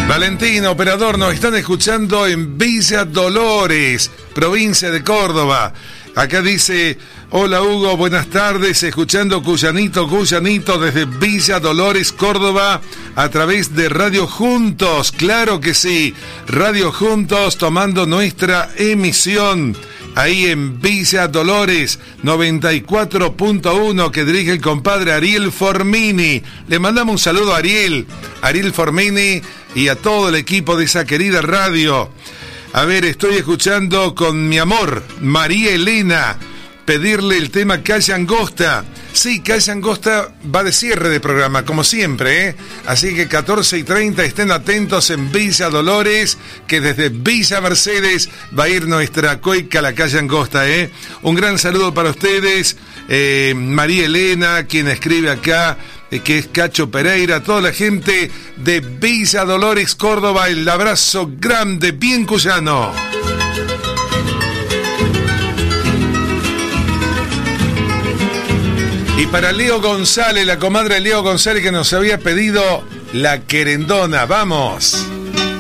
Valentín, operador, nos están escuchando en Villa Dolores, provincia de Córdoba. Acá dice: hola Hugo, buenas tardes, escuchando Cuyanito desde Villa Dolores, Córdoba, a través de Radio Juntos. Claro que sí, Radio Juntos tomando nuestra emisión ahí en Villa Dolores 94.1, que dirige el compadre Ariel Formini. Le mandamos un saludo a Ariel Formini y a todo el equipo de esa querida radio. A ver, estoy escuchando con mi amor, María Elena, pedirle el tema Calle Angosta. Sí, Calle Angosta va de cierre de programa, como siempre, ¿eh? Así que 14:30, estén atentos en Villa Dolores, que desde Villa Mercedes va a ir nuestra coica, la Calle Angosta, ¿eh? Un gran saludo para ustedes, María Elena, quien escribe acá, que es Cacho Pereira, toda la gente de Villa Dolores, Córdoba, el abrazo grande, bien cuyano. Y para Leo González, la comadre Leo González, que nos había pedido La Querendona. ¡Vamos!